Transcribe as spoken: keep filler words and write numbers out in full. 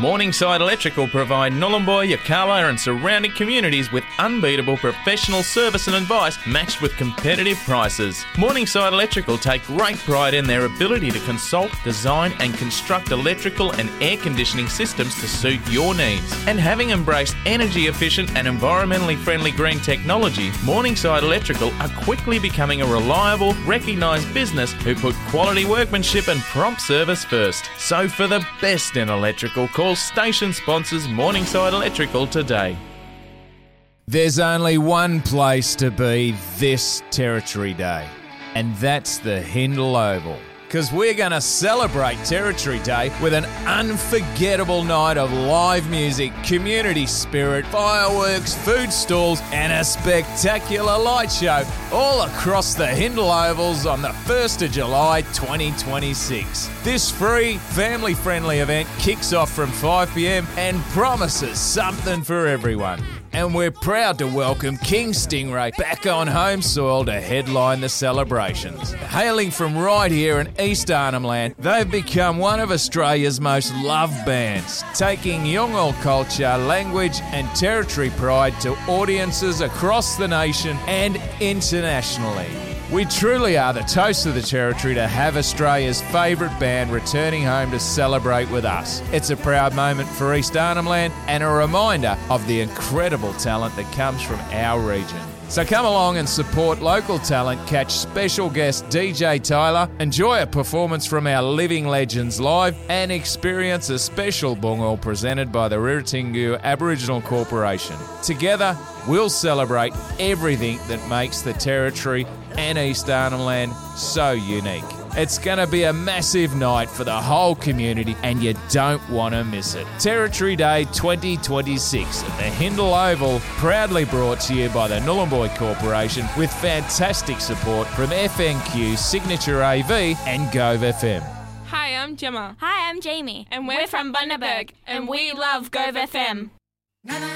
Morningside Electrical provide Nhulunbuy, Yirrkala and surrounding communities with unbeatable professional service and advice matched with competitive prices. Morningside Electrical take great pride in their ability to consult, design and construct electrical and air conditioning systems to suit your needs. And having embraced energy efficient and environmentally friendly green technology, Morningside Electrical are quickly becoming a reliable, recognised business who put quality workmanship and prompt service first. So for the best in electrical, call station sponsors Morningside Electrical today. There's only one place to be this Territory Day, and that's the Hindle Oval. Because we're going to celebrate Territory Day with an unforgettable night of live music, community spirit, fireworks, food stalls, and a spectacular light show all across the Hindle Ovals on the first of July twenty twenty-six. This free, family-friendly event kicks off from five p.m. and promises something for everyone. And we're proud to welcome King Stingray back on home soil to headline the celebrations. Hailing from right here in East Arnhem Land, they've become one of Australia's most loved bands, taking Yolngu culture, language and territory pride to audiences across the nation and internationally. We truly are the toast of the Territory to have Australia's favourite band returning home to celebrate with us. It's a proud moment for East Arnhem Land and a reminder of the incredible talent that comes from our region. So come along and support local talent, catch special guest D J Tyler, enjoy a performance from our living legends live, and experience a special bungal presented by the Rirratinggu Aboriginal Corporation. Together, we'll celebrate everything that makes the Territory and East Arnhem Land so unique. It's going to be a massive night for the whole community and you don't want to miss it. Territory Day twenty twenty-six at the Hindle Oval, proudly brought to you by the Nhulunbuy Corporation with fantastic support from F N Q, Signature A V and Gove F M. Hi, I'm Gemma. Hi, I'm Jamie. And we're, we're from Bundaberg, and we love Gove F M.